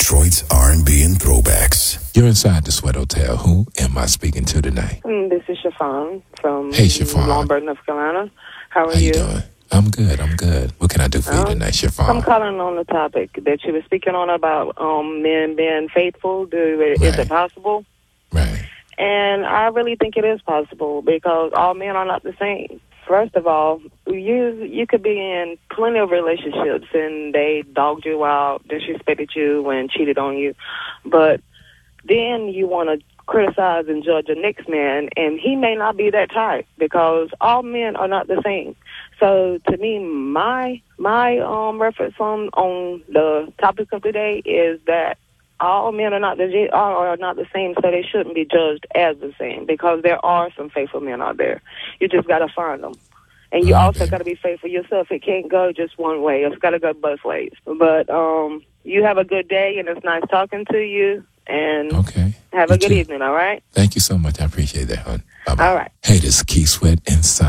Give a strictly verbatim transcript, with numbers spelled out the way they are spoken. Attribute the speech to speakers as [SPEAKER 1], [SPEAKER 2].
[SPEAKER 1] Detroit's R and B and throwbacks.
[SPEAKER 2] You're inside the Sweat Hotel. Who am I speaking to tonight?
[SPEAKER 3] Mm, this is Chiffon from
[SPEAKER 2] Hey, Chiffon.
[SPEAKER 3] Longburn, North Carolina. How are
[SPEAKER 2] How you
[SPEAKER 3] you?
[SPEAKER 2] doing? I'm good. I'm good. What can I do for you
[SPEAKER 3] Um,
[SPEAKER 2] tonight, Chiffon?
[SPEAKER 3] I'm calling on the topic that you were speaking on about um, men being faithful. Do Is
[SPEAKER 2] Right.
[SPEAKER 3] it possible?
[SPEAKER 2] Right.
[SPEAKER 3] And I really think it is possible because all men are not the same. First of all, you you could be in plenty of relationships and they dogged you out, disrespected you, and cheated on you. But then you want to criticize and judge the next man, and he may not be that type because all men are not the same. So to me, my my um reference on on the topic of today is that all men are not the are, are not the same, so they shouldn't be judged as the same because there are some faithful men out there. You just got to find them. And you
[SPEAKER 2] Oh,
[SPEAKER 3] also
[SPEAKER 2] baby.
[SPEAKER 3] got to be faithful yourself. It can't go just one way. It's got to go both ways. But um, you have a good day, and it's nice talking to you. And
[SPEAKER 2] Okay.
[SPEAKER 3] have
[SPEAKER 2] You
[SPEAKER 3] a good
[SPEAKER 2] too.
[SPEAKER 3] evening, all right?
[SPEAKER 2] Thank you so much. I appreciate that, hon. Bye-bye.
[SPEAKER 3] All right.
[SPEAKER 2] Hey, this is Keith Sweat inside